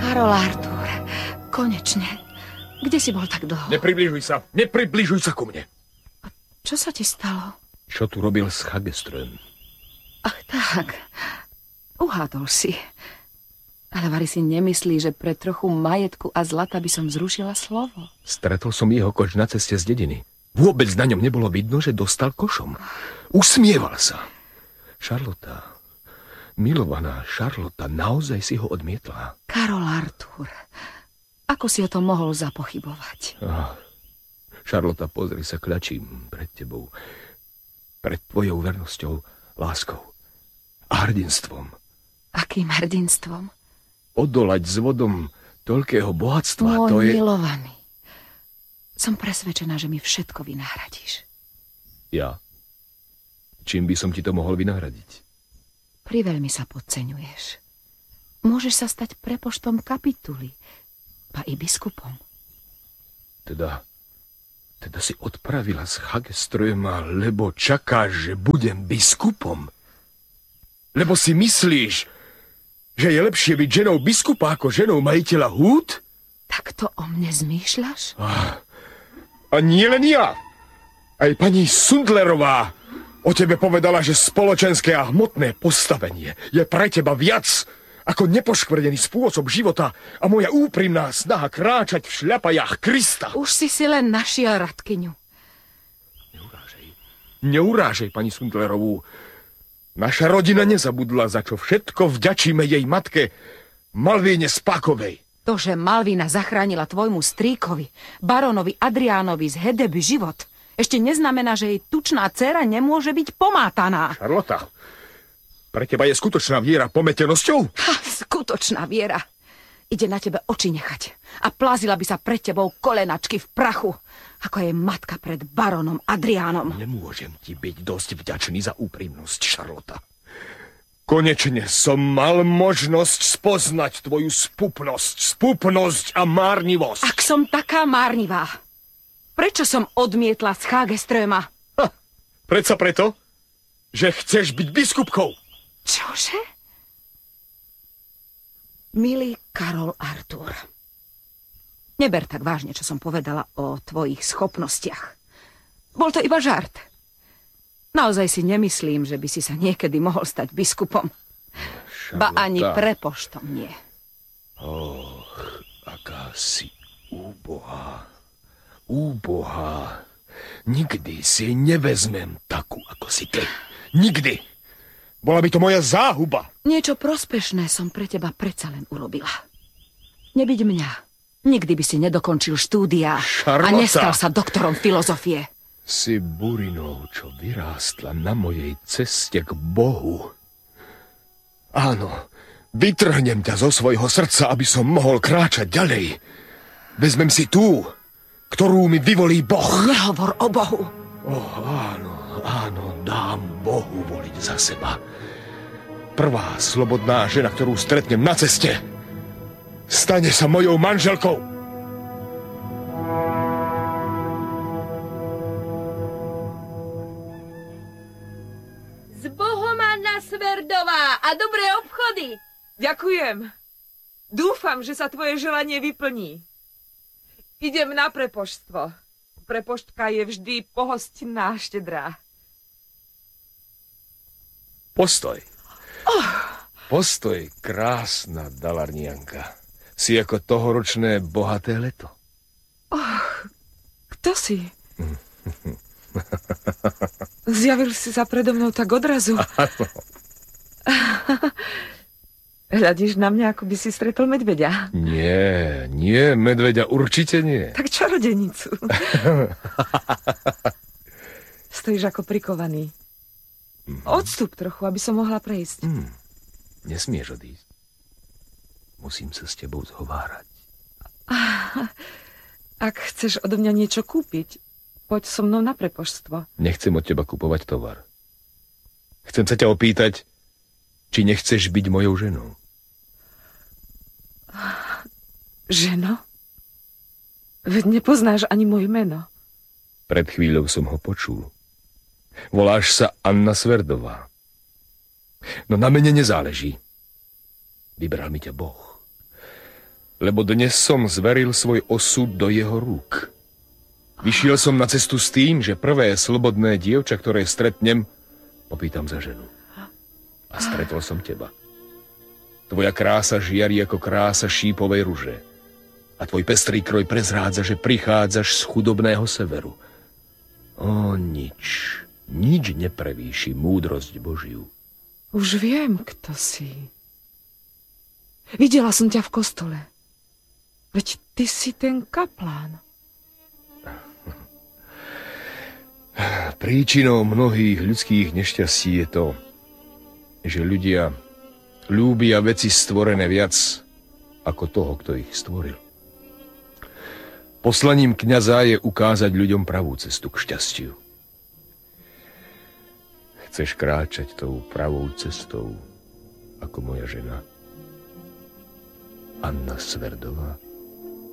Karol Artúr, konečne. Kde si bol tak dlho? Nepribližuj sa ku mne. A čo sa ti stalo? Čo tu robil s Hageström? Ach tak, uhádol si. Ale vari si nemyslí, že pre trochu majetku a zlata by som zrušila slovo? Stretol som jeho koč na ceste z dediny. Vôbec na ňom nebolo vidno, že dostal košom. Usmieval sa. Charlotta, milovaná Charlotta, naozaj si ho odmietla. Karol Artúr, ako si o tom mohol zapochybovať? Charlotta, pozri sa, kľačím pred tebou. Pred tvojou vernosťou, láskou a hrdinstvom. Akým hrdinstvom? Odolať s vodom toľkého bohatstva, Môj to je... milovaný, som presvedčená, že mi všetko vynahradíš. Ja? Čím by som ti to mohol vynahradiť? Priveľmi sa podceňuješ. Môžeš sa stať prepoštom kapituly, a i biskupom. Teda si odpravila z Hageströma, lebo čakáš, že budem biskupom? Lebo si myslíš, že je lepšie byť ženou biskupa ako ženou majiteľa húd? Tak to o mne zmýšľaš? A nie len ja. Aj pani Sundlerová o tebe povedala, že spoločenské a hmotné postavenie je pre teba viac ako nepoškvrnený spôsob života a moja úprimná snaha kráčať v šľapajách Krista. Už si len našiel Radkyňu. Neurážej pani Sundlerovú. Naša rodina nezabudla, za čo všetko vďačíme jej matke Malvíne Spákovej. To, že Malvína zachránila tvojmu strýkovi, barónovi Adriánovi z Hedeby život, ešte neznamená, že jej tučná dcéra nemôže byť pomátaná. Charlotta, pre teba je skutočná viera pometenosťou? Skutočná viera. Ide na tebe oči nechať a plazila by sa pred tebou kolenačky v prachu, ako je matka pred barónom Adriánom. Nemôžem ti byť dosť vďačný za úprimnosť, Charlotta. Konečne som mal možnosť spoznať tvoju spupnosť a márnivosť. Ak som taká márnivá, prečo som odmietla z Hageströma? Predsa preto, že chceš byť biskupkou. Čože? Milý Karol Artúr, neber tak vážne, čo som povedala o tvojich schopnostiach. Bol to iba žart. Naozaj si nemyslím, že by si sa niekedy mohol stať biskupom. Ba ani prepoštom nie. Aká si úbohá. Úbohá. Nikdy si nevezmem takú, ako si ty. Nikdy. Bola by to moja záhuba. Niečo prospešné som pre teba predsa len urobila. Nebyť mňa. Nikdy by si nedokončil štúdia a nestal sa doktorom filozofie. Si burinou, čo vyrástla na mojej ceste k Bohu. Áno, vytrhnem ťa zo svojho srdca, aby som mohol kráčať ďalej. Vezmem si tú, ktorú mi vyvolí Boh. Nehovor o Bohu. Áno, dám Bohu voliť za seba. Prvá slobodná žena, ktorú stretnem na ceste, stane sa mojou manželkou. Z Bohom, Anna Sverdová, a dobré obchody. Ďakujem. Dúfam, že sa tvoje želanie vyplní. Idem na prepoštstvo. Prepoštka je vždy pohostinná a štedrá. Postoj. Postoj, krásna Dalarnianka. Si ako tohoročné bohaté leto. Kto si? Zjavil si sa predo mnou tak odrazu. Hľadíš na mňa, ako by si stretol medveďa. Nie, medveďa určite nie. Tak čarodenicu. Stojíš ako prikovaný. Odstup trochu, aby som mohla prejsť. Nesmieš odísť. Musím sa s tebou zhovárať. Ak chceš odo mňa niečo kúpiť, poď so mnou na prepoštstvo. Nechcem od teba kupovať tovar. Chcem sa ťa opýtať, či nechceš byť mojou ženou. Ženo? Veď nepoznáš ani moje meno. Pred chvíľou som ho počul. Voláš sa Anna Sverdová. No na mene nezáleží. Vybral mi ťa Boh. lebo dnes som zveril svoj osud do jeho rúk. Vyšiel som na cestu s tým, že prvé slobodné dievča, ktoré stretnem, popýtam za ženu. A stretol som teba. Tvoja krása žiari ako krása šípovej ruže. A tvoj pestrý kroj prezrádza, že prichádzaš z chudobného severu. O, nič neprevýši múdrosť Božiu. Už viem, kto si. Videla som ťa v kostole. Veď ty si ten kaplán. Príčinou mnohých ľudských nešťastí je to, že ľudia ľúbia veci stvorené viac ako toho, kto ich stvoril. Poslaním kňaza je ukázať ľuďom pravú cestu k šťastiu. Chceš kráčať tou pravou cestou, ako moja žena Anna Sverdová?